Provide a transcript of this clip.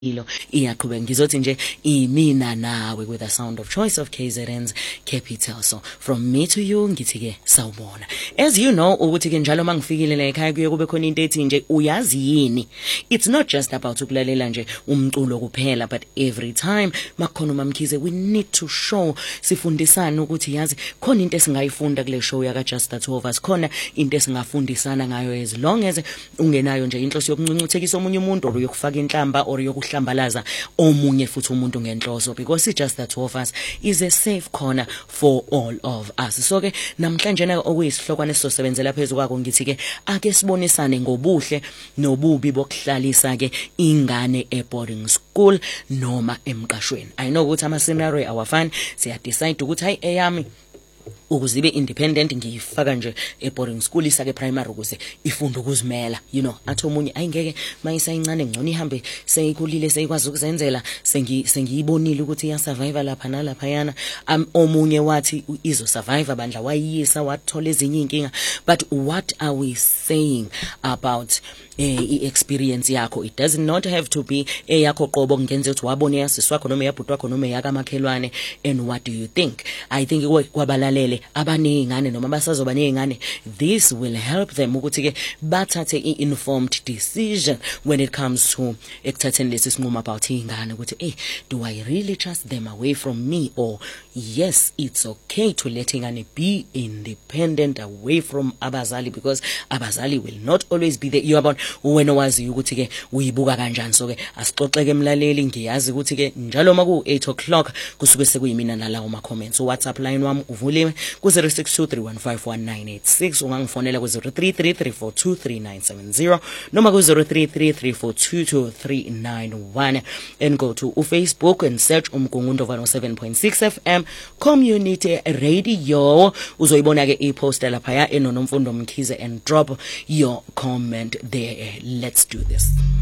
iyaqhubeka ngizothi nje imina nawe with the sound of choice of KZN's Capital. So from me to you ngithi ke sawubona. As you know ukuthi ke njalo mangifikile la ekhaya kuye kube khona into ethi nje uyazi yini, it's not just about ukulalela nje umculo kuphela, but every time makhona uMamkhize we need to show sifundisana ukuthi yazi khona into esingayifunda kule show yaka Just the Two of Us, khona into esingafundisana ngayo as long as ungenayo nje inhloso yokuncuncuzekisa omunye umuntu or yokufaka inhlamba or yokuhlambalaza omunye futhi umuntu ngenhloso, because it's Just the Two of Us is a safe corner for all of us. So ke namhlanje na okuyisihlokwane sizosebenzela phezulu kwako ngithi ke ake sibonisane ngobuhle nobubi bokuhlalisa ke ingane e-boarding school noma emqashweni. I know ukuthi ama scenario awafani, siya decide ukuthi hayi eyami ukuzibe independent ngiyifaka nje e-boarding school isake primary ukuze ifunda ukuzimela, you know, athi omunye ayingeke mayisayincane ngcono ihambe seyikhulile seyikwazi ukuzenzela sengiyibonile ukuthi iya survive lapha nalapha yana. Omunye wathi izo survive bandla wayisa wathola ezinye inkinga. But what are we saying about experience yakho? It does not have to be eyakho qobo ngenze ukuthi wabone yasisi wakho noma yabhuti wakho noma yakamakhelwane. And what do you think? I think kwabalalele abanezingane noma basazoba nezingane, this will help them ukuthi ke bathathe informed decision when it comes to ekuthatheni lesi sinqumo about izingane ukuthi do I really trust them away from me, or yes, it's okay to let ingane be independent away from abazali, because abazali will not always be there. You about wena wazi ukuthi ke uyibuka kanjani. So ke asixoxeke emlaleli, ngiyazi ukuthi ke njalo maku 8 o'clock kusuke sekuyimina nalawo ma comments. So WhatsApp line wami uvuliwe ku 0623151986, ungangifonela ku 0333423970 noma ku 0333422391, and go to Facebook and search Umgungundo 107.6 FM Community Radio. Uzoyibona ke ipost lapha ya enonomfundo Mkhize, and drop your comment there. Let's do this.